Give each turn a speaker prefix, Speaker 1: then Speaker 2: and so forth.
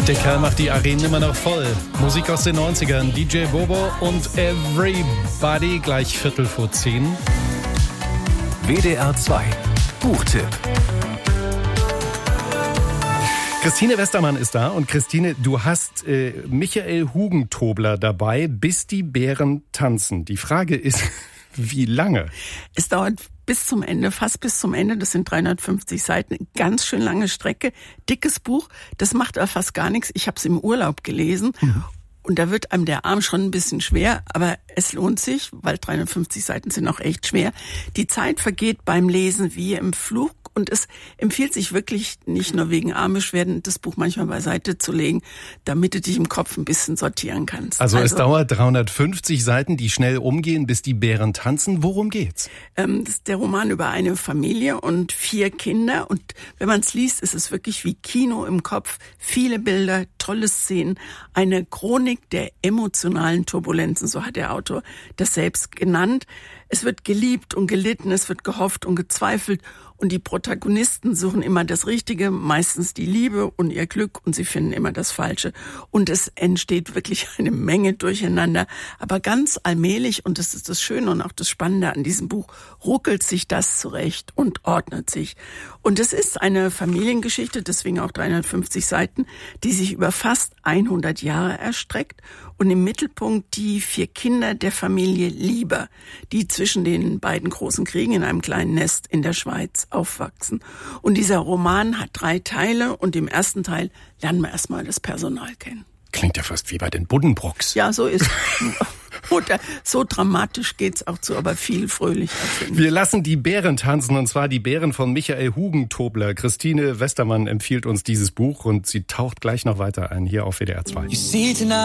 Speaker 1: Der Kerl macht die Arenen immer noch voll. Musik aus den 90ern, DJ Bobo und Everybody, gleich 9:45.
Speaker 2: WDR 2 Buchtipp.
Speaker 1: Christine Westermann ist da und Christine, du hast Michael Hugentobler dabei, bis die Bären tanzen. Die Frage ist, wie lange?
Speaker 3: Es dauert bis zum Ende, fast bis zum Ende. Das sind 350 Seiten, ganz schön lange Strecke, dickes Buch. Das macht aber fast gar nichts. Ich habe es im Urlaub gelesen. Und da wird einem der Arm schon ein bisschen schwer, aber es lohnt sich, weil 350 Seiten sind auch echt schwer. Die Zeit vergeht beim Lesen wie im Flug und es empfiehlt sich wirklich, nicht nur wegen Armbeschwerden, das Buch manchmal beiseite zu legen, damit du dich im Kopf ein bisschen sortieren kannst.
Speaker 1: Also es dauert 350 Seiten, die schnell umgehen, bis die Bären tanzen. Worum geht's? Das
Speaker 3: ist der Roman über eine Familie und 4 Kinder. Und wenn man es liest, ist es wirklich wie Kino im Kopf. Viele Bilder, tolle Szenen, eine Chronik der emotionalen Turbulenzen, so hat der Autor das selbst genannt. Es wird geliebt und gelitten, es wird gehofft und gezweifelt und die Protagonisten suchen immer das Richtige, meistens die Liebe und ihr Glück und sie finden immer das Falsche. Und es entsteht wirklich eine Menge Durcheinander, aber ganz allmählich, und das ist das Schöne und auch das Spannende an diesem Buch, ruckelt sich das zurecht und ordnet sich. Und es ist eine Familiengeschichte, deswegen auch 350 Seiten, die sich über fast 100 Jahre erstreckt und im Mittelpunkt die 4 Kinder der Familie Lieber, die zwischen den beiden großen Kriegen in einem kleinen Nest in der Schweiz aufwachsen. Und dieser Roman hat 3 Teile und im ersten Teil lernen wir erstmal das Personal kennen.
Speaker 1: Klingt ja fast wie bei den Buddenbrooks.
Speaker 3: Ja, so ist oder so dramatisch geht's auch zu, aber viel fröhlicher.
Speaker 1: Wir lassen die Bären tanzen, und zwar die Bären von Michael Hugentobler. Christine Westermann empfiehlt uns dieses Buch und sie taucht gleich noch weiter ein, hier auf WDR 2.